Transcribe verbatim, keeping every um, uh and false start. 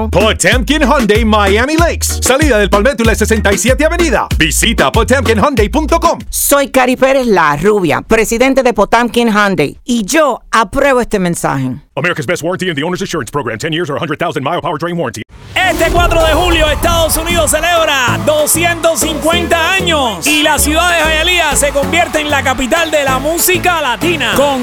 Potemkin Hyundai Miami Lakes. Salida del Palmetto y la sesenta y siete Avenida. Visita potemkin hyundai punto com. Soy Cari Pérez, la rubia, presidente de Potemkin Hyundai. Y yo apruebo este mensaje. America's Best Warranty and the Owner's Assurance Program. ten years or one hundred thousand mile powertrain warranty. Este cuatro de julio, Estados Unidos celebra doscientos cincuenta años y la ciudad de Hialeah se convierte en la capital de la música latina con